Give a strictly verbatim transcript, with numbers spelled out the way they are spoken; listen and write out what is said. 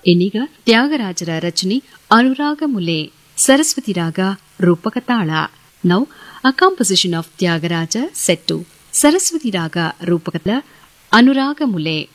ಇನ್ನೀಗ ತ್ಯಾಗರಾಜರ ರಚನೆ ಅನುರಾಗ ಮುಲೆ ಸರಸ್ವತಿ ರಾಗ ರೂಪಕ ತಾಳ. Now a composition of Tyagaraja set to Saraswati ರಾಗ ರೂಪಕದ ಅನುರಾಗ ಮುಲೆ.